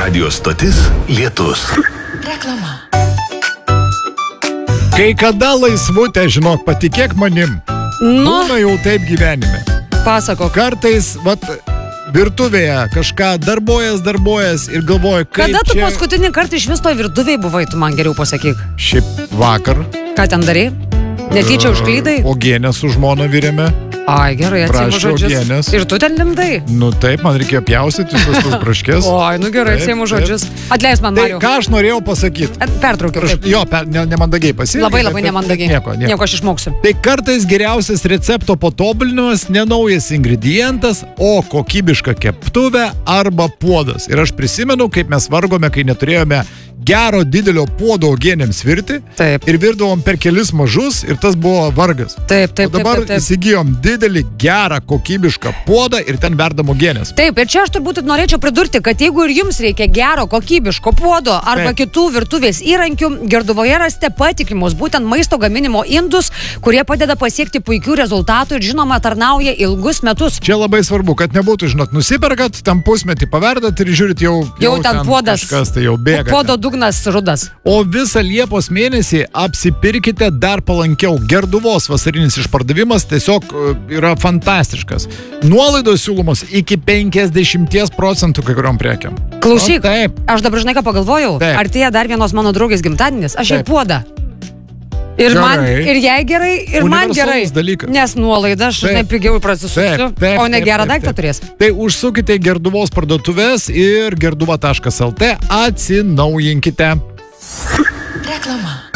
Radio stotis Lietus. Reklama. Kai kada laisvutė, žinok, patikėk manim. Būna jau taip gyvenime. Pasakok. Kartais, virtuvėje kažką darbuojas ir galvoju, kaip Kada tu čia... paskutinį kartą iš vis to virtuvėje buvai, tu man geriau pasakyk. Šiaip vakar. Ką ten darai? Netyčia užklydai? Uogienę su žmona virėme. Ai, gerai, atsiimu Prašiau žodžius. uogienės. Ir tu ten lindai? Nu taip, man reikėjo pjaustyti visus tos braškės. Oi, nu gerai, Taip, atsiimu taip. žodžius. Atleis man, Tai Mariau. ką aš norėjau pasakyti? Pertraukiau. taip. Jo, nemandagiai pasielgiau. Labai nemandagiai. Nieko. Aš išmoksiu. Tai kartais geriausias recepto patobulinimas ne naujas ingredientas, o kokybiška keptuvė arba puodas. Ir aš prisimenu, kaip mes vargome, kai neturėjome gero didelio puodo uogienėms virti. Taip. Ir virdavom per kelis mažus ir tas buvo vargas. Taip. O dabar įsigijom didelį, gerą, kokybišką puodą ir ten verdam uogienės. Taip, ir čia aš turbūt norėčiau pridurti, kad jeigu ir jums reikia gero, kokybiško puodo arba kitų virtuvės įrankių, Gerduvoje rasite patikimus būtent maisto gaminimo indus, kurie padeda pasiekti puikių rezultatų ir žinoma tarnauja ilgus metus. Čia labai svarbu, kad nebūtų, žinot, nusiperkat, tam pusmetį paverdat ir žiūrit jau ten puodas. Kažkas tai jau bėga. Puodo dugnas rudas. O visą Liepos mėnesį apsipirkite dar palankiau. Gerduvos vasarinis išpardavimas tiesiog yra fantastiškas. Nuolaidos siūlomos iki 50% kai kuriom prekiam. Klausyk, Taip. aš dabar žinai ką pagalvojau, Taip. artėja dar vienos mano draugės gimtadienis, aš jai Taip. puodą. Ir man, Gerai. ir jai gerai, ir man gerai. Universalus dalykas. Nes nuolaida, aš žinai, pigiau prasisuksiu, o ne gerą daiktą turės. Tai užsukite į Gerduvos parduotuvės ir gerduva.lt atsinaujinkite. Reklama.